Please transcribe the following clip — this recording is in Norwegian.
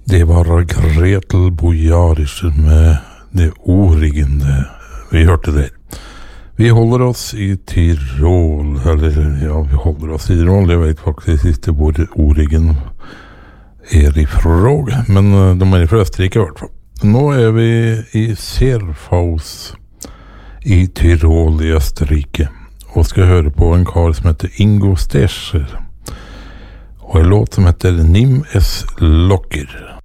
Det var Gretel Bojaris med det origende vi hørte der. Vi holder oss i Tirol, vi holder oss i Tirol, jeg vet faktisk ikke hvor origen er ifra, men de er fra Østerrike i hvert fall. Nå er vi i Serfaus i Tirol i Østerrike, og skal høre på en kar som heter Ingo Stecher, og en låt som heter Nim es Locker.